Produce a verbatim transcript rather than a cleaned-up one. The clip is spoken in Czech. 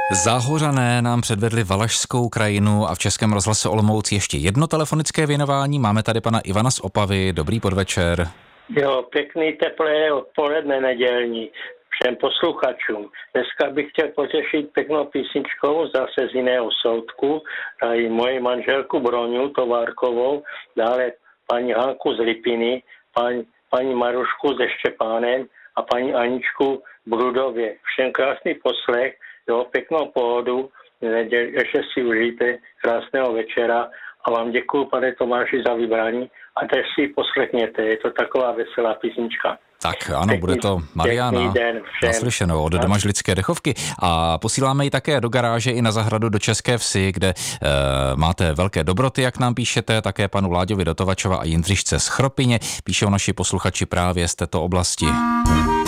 Záhořané nám předvedli Valašskou krajinu a v Českém rozhlase Olomouc ještě jedno telefonické věnování. Máme tady pana Ivana z Opavy. Dobrý podvečer. Jo, pěkný teplé odpoledne nedělní všem posluchačům. Dneska bych chtěl potěšit pěknou písničkou zase z jiného soudku. Tady moji manželku Broňu Továrkovou, dále paní Hanku z Lipiny, paní, paní Marušku ze Štěpánem a paní Aničku Brudově. Všem krásný poslech, jo, pěknou pohodu, ještě si užijte krásného večera a vám děkuju, pane Tomáši, za vybrání a teď si poslechněte, je to taková veselá písnička. Tak ano, pěkný, bude to Mariána naslyšenou od Domažlické dechovky a posíláme ji také do garáže i na zahradu do České Vsi, kde e, máte velké dobroty, jak nám píšete, také panu Láďovi do Tovačova a Jindřišce z Chropyně. Píšou naši posluchači právě z této oblasti.